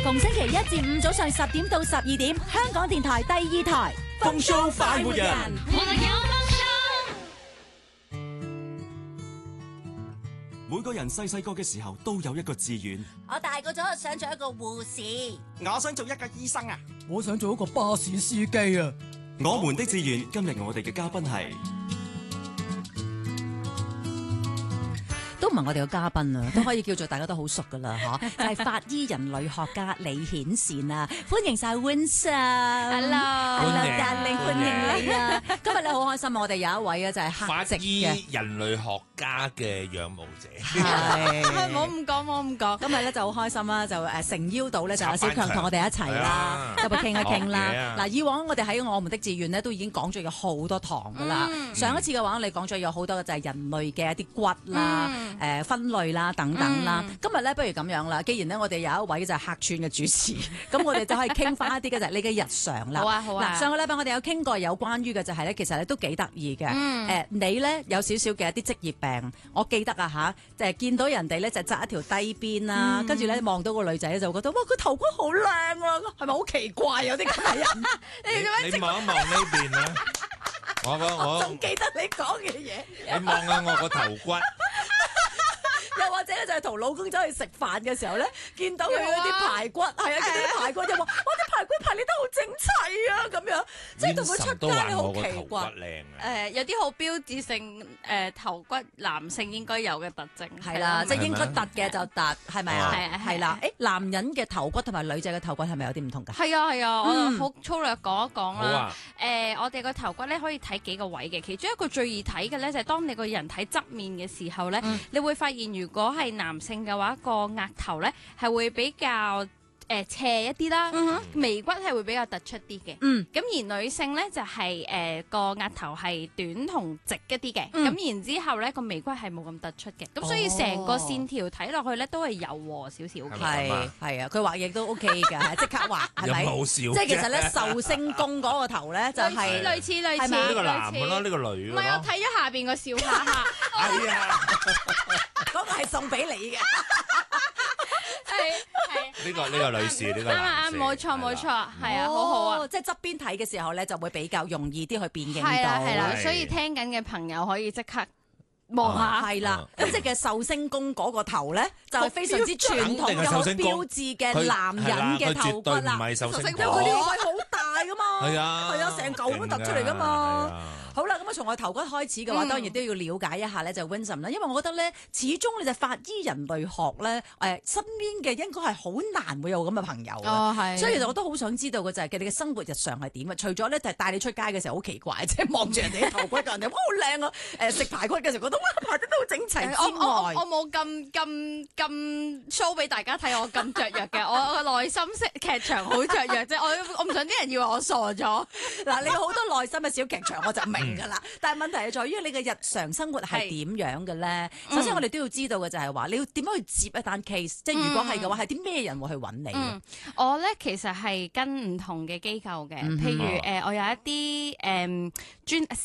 逢星期一至五早上10點到12點，香港電台第2台風騷快活人。每個人細細個嘅時候都有一個志願。 我大個咗想做一個護士， 我想做一個醫生啊！ 我想做一個巴士司機啊！ 我們的志願，今日我哋嘅嘉賓係。 都唔係我哋嘅嘉賓啊，都可以叫做大家都好熟噶啦，嗬，就係法醫人類學家李顯善啊，歡迎晒 Vincent，Hello，Darling，歡迎你啊！今日咧好開心啊，我哋有一位啊就係客席嘅人類學家嘅仰慕者， 係我唔講。 今日咧就好開心啦，就誠邀到咧就阿小強同我哋一齊啦，今日傾一傾啦。嗱，以往我哋喺我們的志願咧都已經講咗有好多堂噶啦，上一次嘅話你講咗有好多嘅就係人類嘅一啲骨啦。分類啦，等等啦。今日咧，不如咁樣啦。既然咧，我哋有一位就係客串嘅主持，咁我哋就可以傾翻一啲嘅就係你嘅日常啦。 好啊。 嗱，上個禮拜我哋有傾過有關於嘅就係咧，其實咧都幾得意嘅。你咧有少少嘅一啲職業病，我記得啊嚇，就係見到人哋咧就紮一條低辮啦，跟住咧望到個女仔就覺得哇，佢頭骨好靚啊，係咪好奇怪有啲咁嘅人？ 你望一望呢邊啦，我仲記得你講嘅嘢。 你望下我個頭骨。 又或者咧就係同老公走去食飯嘅時候咧，見到佢嗰啲排骨，係啊，見到啲排骨就話：哇！啲排骨排列得好整齊啊，咁樣，即係同佢出街你好奇怪。 有啲好標誌性頭骨男性應該有嘅特徵。 係啦，即係應該突嘅就突，係咪啊？係啦。誒，男人嘅頭骨同埋女仔嘅頭骨係咪有啲唔同㗎？ 係啊，我好粗略講一講啦。我哋個頭骨咧可以睇幾個位嘅，其中一個最易睇嘅咧就係當你個人睇側面嘅時候咧，你會發現如果係男性嘅話，個額頭咧係會比較斜一啲啦，眉骨係會比較突出啲嘅。咁而女性咧就係個額頭係短同直一啲嘅。咁然之後咧個眉骨係冇咁突出嘅。咁所以成個線條睇落去咧都係柔和少少嘅。 係啊，佢畫亦都 OK 㗎，即刻畫係咪？即係其實咧壽星公嗰個頭咧就係類似係咪呢個男嘅咯，呢個女嘅咯。 唔係，我睇咗下邊個笑哈哈。 係啊， 嗰個係送俾你嘅。 呢個女士，呢個啱，冇錯，係啊，好好啊， 即係側邊睇嘅時候咧，就會比較容易啲去辨認到。 係啦，所以聽緊嘅朋友可以即刻望下。 係啦，咁即係壽星公嗰個頭咧，就係非常之傳統嘅好標誌嘅男人嘅頭骨啦。 唔係壽星公， 因為佢呢個位好大噶嘛。 係啊， 成嚿咁突出嚟噶嘛。好啦，咁啊從我頭骨開始嘅話，當然都要了解一下咧，就 Vincent 啦，因為我覺得咧，始終你就法醫人類學咧，身邊嘅應該係好難會有咁嘅朋友嘅，所以其實我都好想知道嘅就係佢哋嘅生活日常係點啊？除咗咧就係帶你出街嘅時候好奇怪，即係望住人哋啲頭骨，人哋哇好靚啊！食排骨嘅時候覺得哇排得都好整齊之外， 我冇咁 show 俾大家睇我咁雀躍嘅，我個內心劇場好雀躍啫，我唔想啲人以為我傻咗。 嗱，你有好多內心嘅小劇場，我就明㗎啦。但係問題係在於你嘅日常生活係點樣嘅咧？首先我哋都要知道嘅就係話，你要點樣去接一單 case？即係如果係嘅話，係啲咩人會去揾你？ 我咧其實係跟唔同嘅機構嘅，譬如我有一啲